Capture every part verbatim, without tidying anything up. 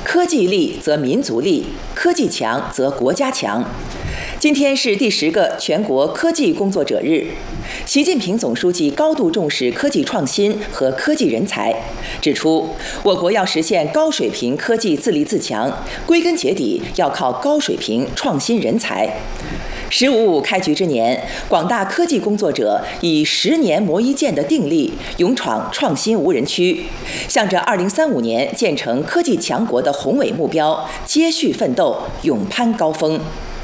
科技力则民族力，科技强则国家强。今天是第十个全国科技工作者日，习近平总书记高度重视科技创新和科技人才，指出，我国要实现高水平科技自立自强，归根结底要靠高水平创新人才。“十五五”开局之年，广大科技工作者以十年磨一剑的定力，勇闯创新无人区，向着二零三五年建成科技强国的宏伟目标接续奋斗，勇攀高峰。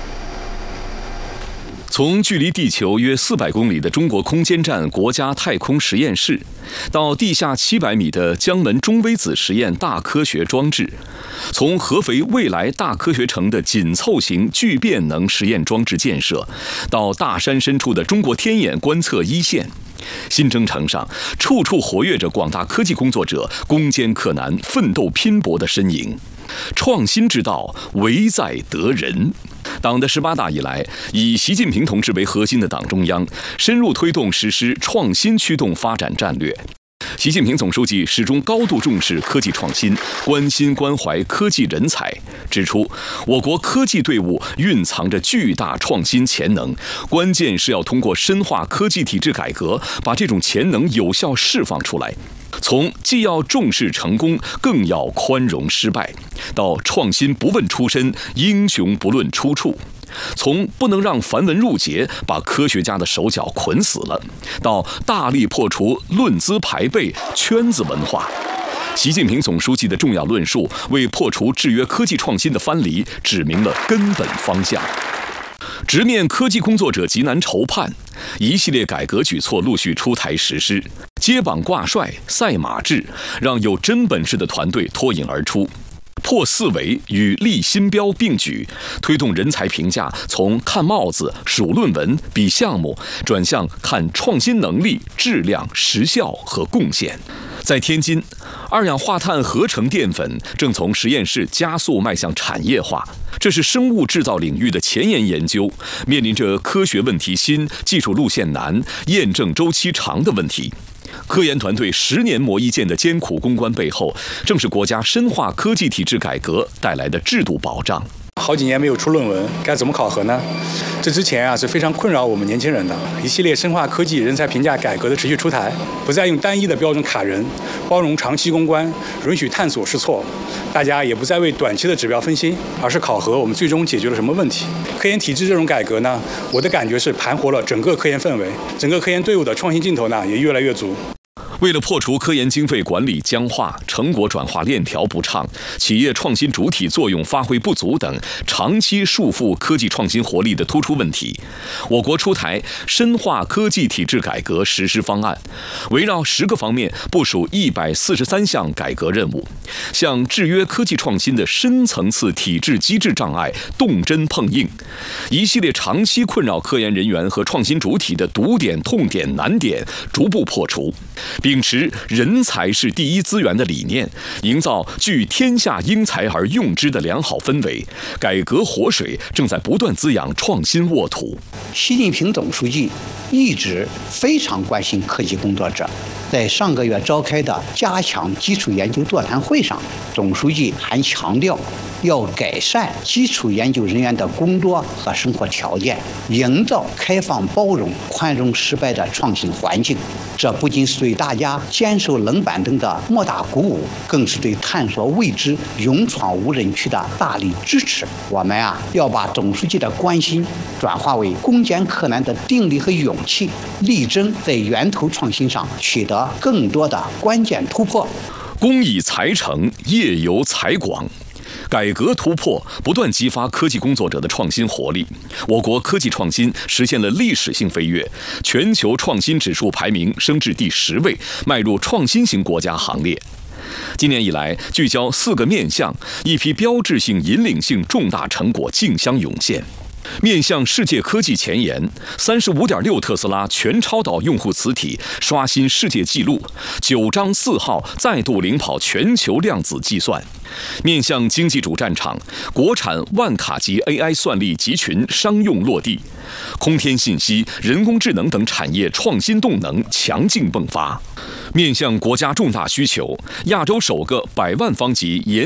从距离地球约四百公里的中国空间站国家太空实验室，到地下七百米的江门中微子实验大科学装置，从合肥未来大科学城的紧凑型聚变能实验装置建设，到大山深处的中国天眼观测一线，新征程上处处活跃着广大科技工作者攻坚克难、奋斗拼搏的身影。创新之道，唯在得人。党的十八大以来，以习近平同志为核心的党中央深入推动实施创新驱动发展战略。习近平总书记始终高度重视科技创新，关心关怀科技人才，指出我国科技队伍蕴藏着巨大创新潜能，关键是要通过深化科技体制改革，把这种潜能有效释放出来。从既要重视成功，更要宽容失败，到创新不问出身，英雄不论出处；从不能让繁文缛节把科学家的手脚捆死了，到大力破除论资排辈、圈子文化。习近平总书记的重要论述，为破除制约科技创新的藩篱指明了根本方向。直面科技工作者急难愁盼，一系列改革举措陆续出台实施，接榜挂帅、赛马制，让有真本事的团队脱颖而出。破四维与立新标并举，推动人才评价从看帽子、数论文、比项目，转向看创新能力、质量、实效和贡献。在天津，二氧化碳合成淀粉正从实验室加速迈向产业化，这是生物制造领域的前沿研究，面临着科学问题新、技术路线难、验证周期长的问题。科研团队十年磨一剑的艰苦攻关背后，正是国家深化科技体制改革带来的制度保障。 好几年没有出论文，该怎么考核呢？这之前啊是非常困扰我们年轻人的。一系列深化科技人才评价改革的持续出台，不再用单一的标准卡人，包容长期攻关，允许探索试错。大家也不再为短期的指标分心，而是考核我们最终解决了什么问题。科研体制这种改革呢，我的感觉是盘活了整个科研氛围，整个科研队伍的创新劲头呢也越来越足。 为了破除科研经费管理僵化、成果转化链条不畅、企业创新主体作用发挥不足等长期束缚科技创新活力的突出问题，我国出台深化科技体制改革实施方案，围绕十个方面部署一百四十三项改革任务，向制约科技创新的深层次体制机制障碍动真碰硬，一系列长期困扰科研人员和创新主体的堵点、痛点、难点逐步破除。秉持人才是第一资源的理念，营造聚天下英才而用之的良好氛围，改革活水正在不断滋养创新沃土。 习近平总书记一直非常关心科技工作者，在上个月召开的加强基础研究座谈会上，总书记还强调要改善基础研究人员的工作和生活条件，营造开放包容、宽容失败的创新环境。这不仅是对大家坚守冷板凳的莫大鼓舞，更是对探索未知、勇闯无人区的大力支持。我们啊，要把总书记的关心转化为攻坚克难的定力和勇气，力争在源头创新上取得更多的关键突破。 工以才成，业由才广。改革突破不断激发科技工作者的创新活力，我国科技创新实现了历史性飞跃，全球创新指数排名升至第十位，迈入创新型国家行列。今年以来，聚焦四个面向，一批标志性、引领性重大成果竞相涌现。面向世界科技前沿，三十五点六特斯拉全超导用户磁体刷新世界纪录，九章四号再度领跑全球量子计算。面向经济主战场，国产万卡级 A I 算力集群商用落地，空天信息、人工智能等产业创新动能强劲迸发。面向国家重大需求，亚洲首个百万方级研